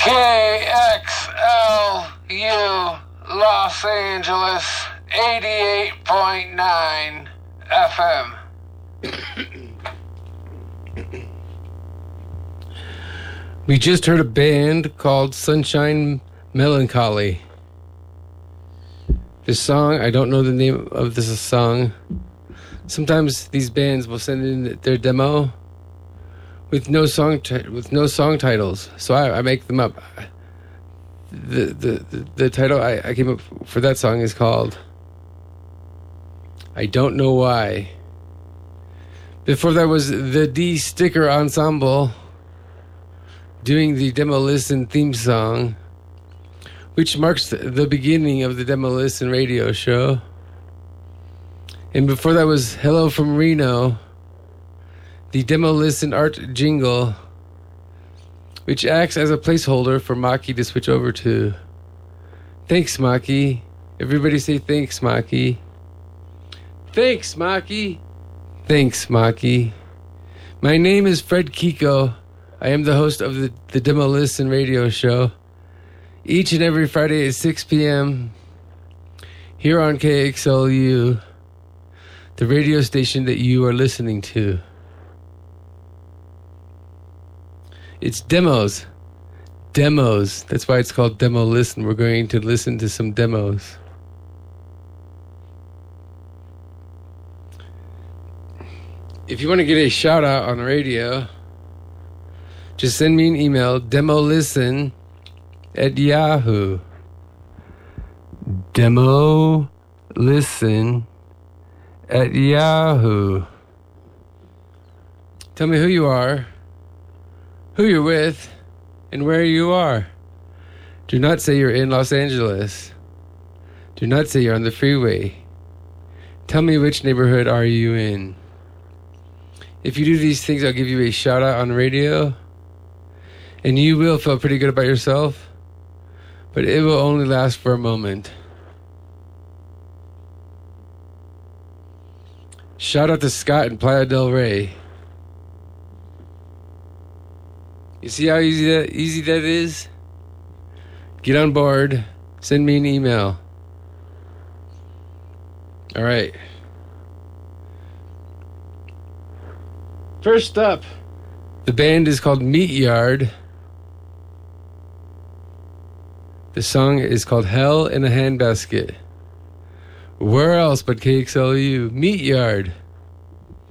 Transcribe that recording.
KXLU Los Angeles 88.9 FM. We just heard a band called Sunshine Melancholy. This song, I don't know the name of this song. Sometimes these bands will send in their demo with no song titles, so I make them up. The title I came up for that song is called I Don't Know Why. Before that was the D Sticker Ensemble doing the Demo Listen theme song, which marks the beginning of the Demo Listen radio show. And before that was Hello from Reno, the Demo Listen art jingle, which acts as a placeholder for Maki to switch over to. Thanks, Maki. Everybody say thanks, Maki. Thanks, Maki. Thanks, Maki. My name is Fred Kiko. I am the host of the Demo Listen radio show. Each and every Friday at 6 p.m. here on KXLU, the radio station that you are listening to. It's demos. Demos. That's why it's called Demo Listen. We're going to listen to some demos. If you want to get a shout out on the radio, just send me an email, demolisten@yahoo. Demolisten@yahoo. Tell me who you are, who you're with, and where you are. Do not say you're in Los Angeles. Do not say you're on the freeway. Tell me which neighborhood are you in. If you do these things, I'll give you a shout out on the radio. And you will feel pretty good about yourself, but it will only last for a moment. Shout out to Scott in Playa del Rey. You see how easy that is? Get on board. Send me an email. All right. First up, the band is called Meat Yard. The song is called Hell in a Handbasket. Where else but KXLU? Meat Yard.